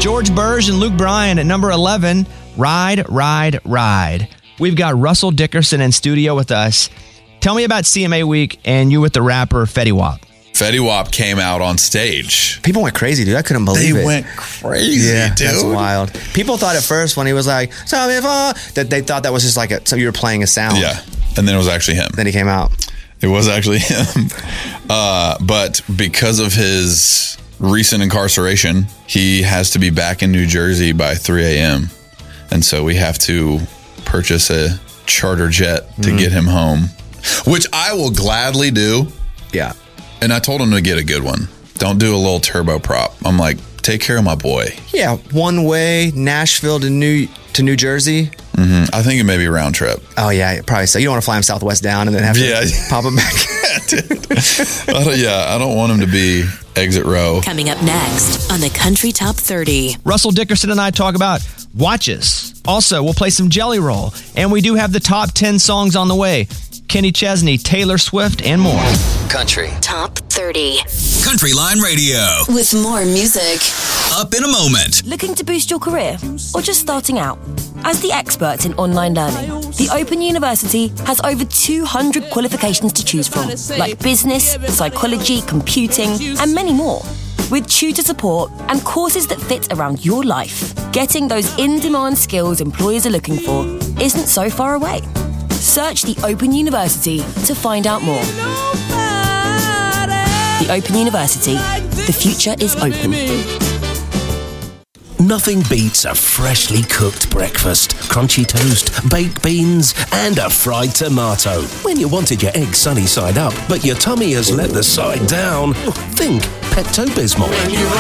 George Burge and Luke Bryan at number 11, Ride, Ride, Ride. We've got Russell Dickerson in studio with us. Tell me about CMA Week and you with the rapper Fetty Wap. Fetty Wap came out on stage. People went crazy, dude. I couldn't believe it. They went crazy, dude. That's wild. People thought at first when he was like, that they thought that was just like so you were playing a sound. Yeah. And then it was actually him. Then he came out. It was actually him. But because of his recent incarceration, he has to be back in New Jersey by 3 a.m. And so we have to purchase a charter jet to get him home, which I will gladly do. Yeah. And I told him to get a good one. Don't do a little turboprop. I'm like, take care of my boy. Yeah, one way, Nashville to New Jersey. Mm-hmm. I think it may be a round trip. Oh, yeah, probably so. You don't want to fly him Southwest down and then have to pop him back. I don't want him to be exit row. Coming up next on the Country Top 30. Russell Dickerson and I talk about watches. Also, we'll play some Jelly Roll. And we do have the top 10 songs on the way. Kenny Chesney, Taylor Swift, and more. Country Top 30. Country Line Radio. With more music. Up in a moment. Looking to boost your career or just starting out? As the experts in online learning, the Open University has over 200 qualifications to choose from, like business, psychology, computing, and many more. With tutor support and courses that fit around your life, getting those in-demand skills employers are looking for isn't so far away. Search the Open University to find out more. The Open University. The future is open. Nothing beats a freshly cooked breakfast, crunchy toast, baked beans, and a fried tomato. When you wanted your eggs sunny side up, but your tummy has let the side down, think Pepto-Bismol.